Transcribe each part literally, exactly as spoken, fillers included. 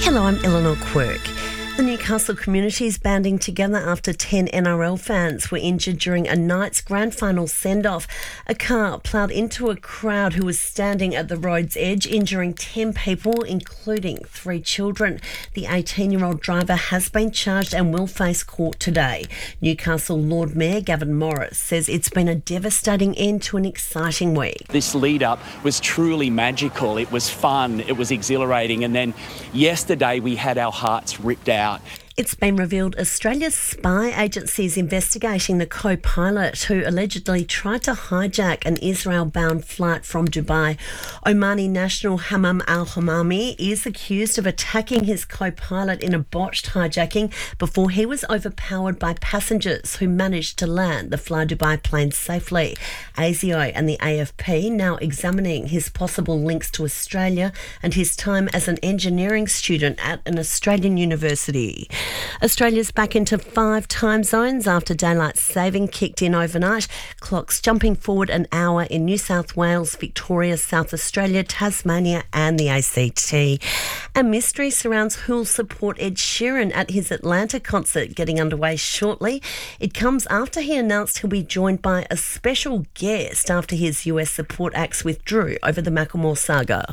Hello, I'm Eleanor Quirk. The Newcastle community is banding together after ten N R L fans were injured during a Knights grand final send-off. A car ploughed into a crowd who was standing at the road's edge, injuring ten people, including three children. The eighteen-year-old driver has been charged and will face court today. Newcastle Lord Mayor Gavin Morris says it's been a devastating end to an exciting week. This lead-up was truly magical. It was fun, it was exhilarating, and then yesterday we had our hearts ripped out. It's been revealed Australia's spy agency is investigating the co-pilot who allegedly tried to hijack an Israel-bound flight from Dubai. Omani national Hammam al-Hamami is accused of attacking his co-pilot in a botched hijacking before he was overpowered by passengers who managed to land the Fly Dubai plane safely. ASIO and the A F P now examining his possible links to Australia and his time as an engineering student at an Australian university. Australia's back into five time zones after daylight saving kicked in overnight. Clocks jumping forward an hour in New South Wales, Victoria, South Australia, Tasmania and the A C T. And mystery surrounds who'll support Ed Sheeran at his Atlanta concert getting underway shortly. It comes after he announced he'll be joined by a special guest after his U S support acts withdrew over the Macklemore saga.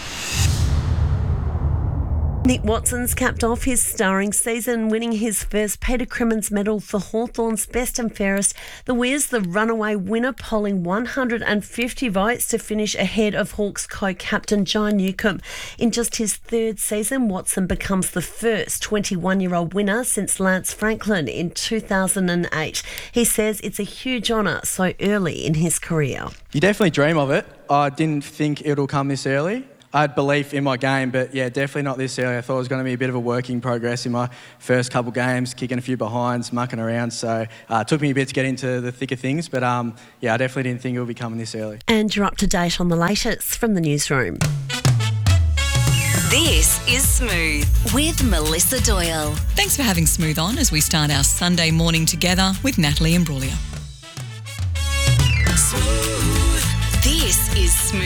Nick Watson's capped off his starring season, winning his first Peter Crimmins medal for Hawthorn's Best and Fairest. The Weir's the runaway winner, polling one hundred fifty votes to finish ahead of Hawks co-captain John Newcombe. In just his third season, Watson becomes the first twenty-one-year-old winner since Lance Franklin in two thousand eight. He says it's a huge honour so early in his career. You definitely dream of it. I didn't think it'll come this early. I had belief in my game, but yeah, definitely not this early. I thought it was going to be a bit of a work in progress in my first couple games, kicking a few behinds, mucking around. So uh, it took me a bit to get into the thick of things, but um, yeah, I definitely didn't think it would be coming this early. And you're up to date on the latest from the newsroom. This is Smooth with Melissa Doyle. Thanks for having Smooth on as we start our Sunday morning together with Natalie Imbruglia. Smooth. This is Smooth.